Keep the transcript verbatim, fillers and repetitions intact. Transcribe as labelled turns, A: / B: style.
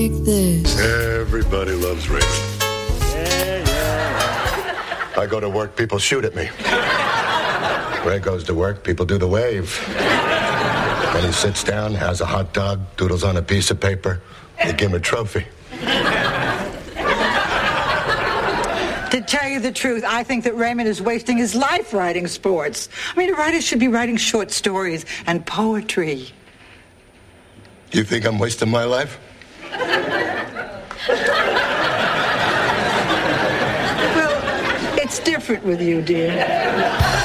A: This.
B: Everybody loves Raymond.
C: Yeah, yeah.
B: I go to work, people shoot at me. Ray goes to work, people do the wave. Then he sits down, has a hot dog, doodles on a piece of paper. They give him a trophy.
D: To tell you the truth, I think that Raymond is wasting his life writing sports. I mean, a writer should be writing short stories and poetry.
B: You think I'm wasting my life?
D: Well, it's different with you, dear.